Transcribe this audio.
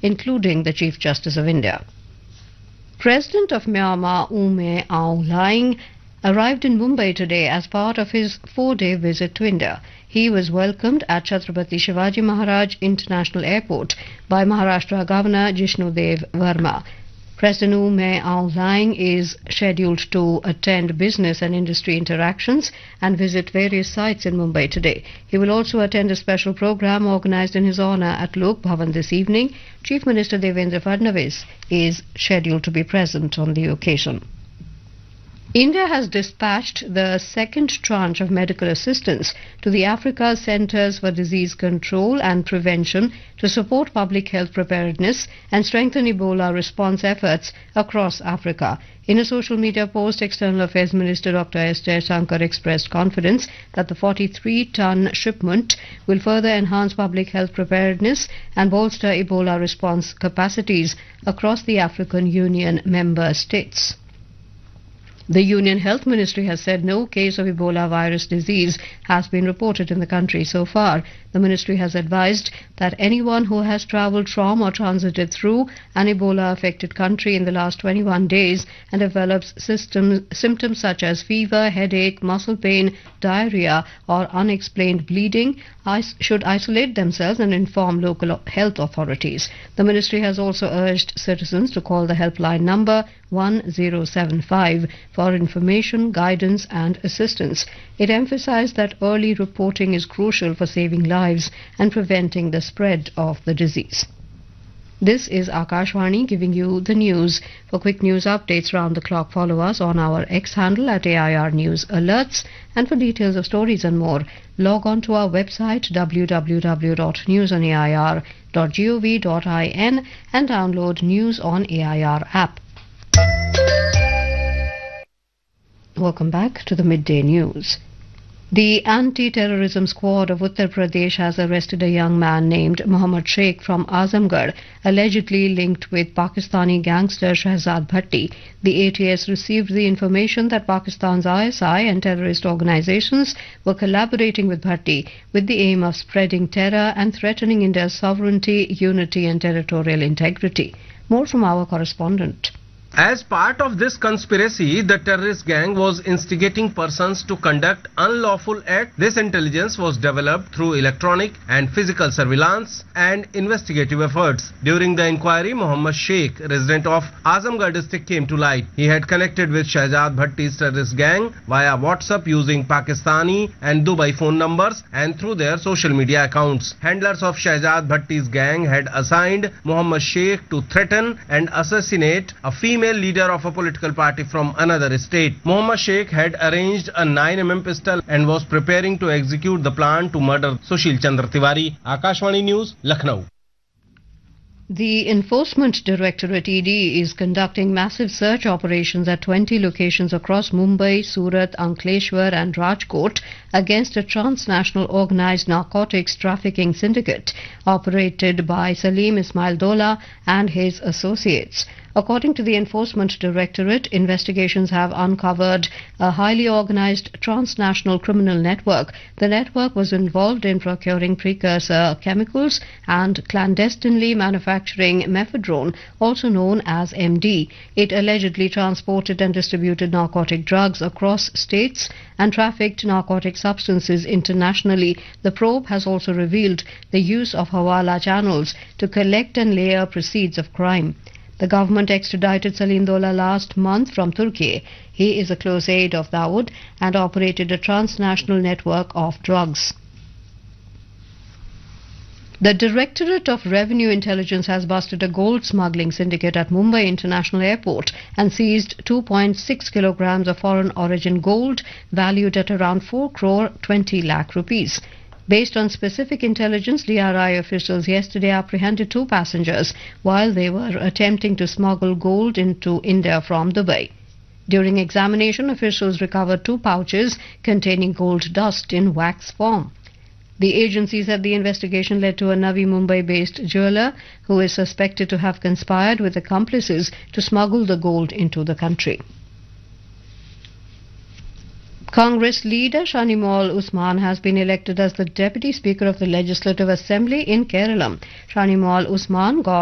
including the Chief Justice of India. President of Myanmar, Ume Aung Hlaing, arrived in Mumbai today as part of his 4-day visit to India. He was welcomed at Chhatrapati Shivaji Maharaj International Airport by Maharashtra Governor Jishnu Dev Verma. President Ume Aung Hlaing is scheduled to attend business and industry interactions and visit various sites in Mumbai today. He will also attend a special program organized in his honor at Lok Bhavan this evening. Chief Minister Devendra Fadnavis is scheduled to be present on the occasion. India has dispatched the second tranche of medical assistance to the Africa Centres for Disease Control and Prevention to support public health preparedness and strengthen Ebola response efforts across Africa. In a social media post, External Affairs Minister Dr. S. Jaishankar expressed confidence that the 43-ton shipment will further enhance public health preparedness and bolster Ebola response capacities across the African Union member states. The Union Health Ministry has said no case of Ebola virus disease has been reported in the country so far. The ministry has advised that anyone who has travelled from or transited through an Ebola-affected country in the last 21 days and develops symptoms such as fever, headache, muscle pain, diarrhea or unexplained bleeding should isolate themselves and inform local health authorities. The ministry has also urged citizens to call the helpline number 1075 for information, guidance and assistance. It emphasized that early reporting is crucial for saving lives and preventing the spread of the disease. This is Akashvani giving you the news. For quick news updates round the clock, follow us on our X handle at AIR News Alerts, and for details of stories and more, log on to our website www.newsonair.gov.in and download News on AIR app. Welcome back to the midday news. The anti-terrorism squad of Uttar Pradesh has arrested a young man named Mohammad Sheikh from Azamgarh, allegedly linked with Pakistani gangster Shehzad Bhatti. The ATS received the information that Pakistan's ISI and terrorist organizations were collaborating with Bhatti with the aim of spreading terror and threatening India's sovereignty, unity and territorial integrity. More from our correspondent. As part of this conspiracy, the terrorist gang was instigating persons to conduct unlawful acts. This intelligence was developed through electronic and physical surveillance and investigative efforts. During the inquiry, Mohammad Sheikh, resident of Azamgarh district, came to light. He had connected with Shehzad Bhatti's terrorist gang via WhatsApp using Pakistani and Dubai phone numbers and through their social media accounts. Handlers of Shehzad Bhatti's gang had assigned Mohammad Sheikh to threaten and assassinate a female leader of a political party from another state. Mohammad Sheikh had arranged a 9mm pistol and was preparing to execute the plan to murder Sushil Chandra Tiwari. Akashvani News, Lucknow. The Enforcement Directorate ED is conducting massive search operations at 20 locations across Mumbai, Surat, Ankleshwar and Rajkot against a transnational organized narcotics trafficking syndicate operated by Salim Ismail Dola and his associates. According to the Enforcement Directorate, investigations have uncovered a highly organized transnational criminal network. The network was involved in procuring precursor chemicals and clandestinely manufacturing mephedrone, also known as MD. It allegedly transported and distributed narcotic drugs across states and trafficked narcotic substances internationally. The probe has also revealed the use of Hawala channels to collect and layer proceeds of crime. The government extradited Salim Dola last month from Turkey. He is a close aide of Dawood and operated a transnational network of drugs. The Directorate of Revenue Intelligence has busted a gold smuggling syndicate at Mumbai International Airport and seized 2.6 kilograms of foreign origin gold valued at around 4 crore 20 lakh rupees. Based on specific intelligence, DRI officials yesterday apprehended 2 passengers while they were attempting to smuggle gold into India from Dubai. During examination, officials recovered 2 pouches containing gold dust in wax form. The agency said the investigation led to a Navi Mumbai-based jeweler who is suspected to have conspired with accomplices to smuggle the gold into the country. Congress leader Shanimol Usman has been elected as the Deputy Speaker of the Legislative Assembly in Kerala. Shanimol Usman got